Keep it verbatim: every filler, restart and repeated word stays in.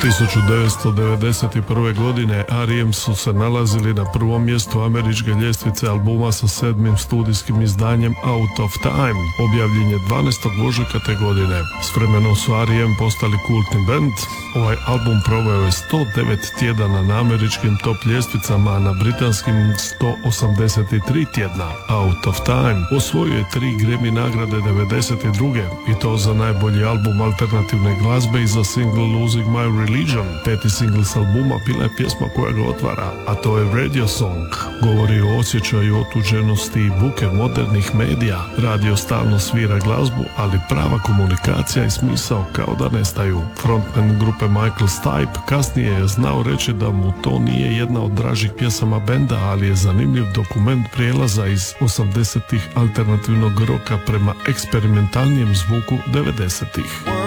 tisuću devetsto devedeset prve. godine R E M su se nalazili na prvom mjestu američke ljestvice albuma sa sedmim studijskim izdanjem Out of Time. Objavljen je dvanaestog ožujka te godine. S vremenom su R E M postali kultni band. Ovaj album proveo je sto devet tjedana na američkim top ljestvicama, a na britanskim sto osamdeset tri tjedna. Out of Time osvojio je tri Grammy nagrade devedeset druge. i to za najbolji album alternativne glazbe i za single Losing My Religion. Peti single s albuma bila je pjesma koja ga otvara, a to je Radio Song. Govori o osjećaju otuđenosti i buke modernih medija. Radio stalno svira glazbu, ali prava komunikacija i smisao kao da nestaju. Frontman grupe Michael Stipe kasnije je znao reći da mu to nije jedna od dražih pjesama benda, ali je zanimljiv dokument prijelaza iz osamdesetih alternativnog roka prema eksperimentalnijem zvuku devedesetih.